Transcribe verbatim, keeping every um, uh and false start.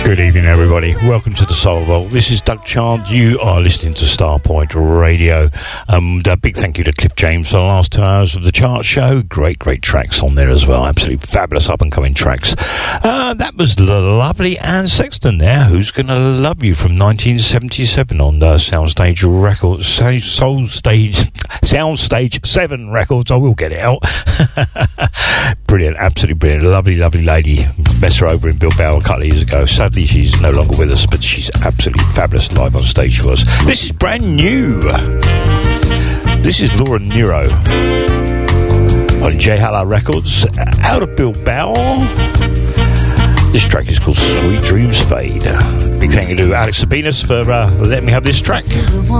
Good evening, everybody. Welcome to the Soul Vault. This is Doug Chant. You are listening to Starpoint Radio. Um, a big thank you to Cliff James for the last two hours of the chart show. Great, great tracks on there as well. Absolutely fabulous up-and-coming tracks. Uh, that was the lovely Anne Sexton there. Who's Gonna Love You from nineteen seventy-seven on the Soundstage Records. Soul Stage, Soundstage seven Records. I will get it out. Brilliant, absolutely brilliant. Lovely, lovely lady. Met her over in Bilbao a couple of years ago. Sadly, she's no longer with us, but she's absolutely fabulous live on stage she was. This is brand new. This is Laura Nero on J Hala Records out of Bilbao. This track is called Sweet Dreams Fade. Big thank you to Alex Sabinas for uh, letting me have this track.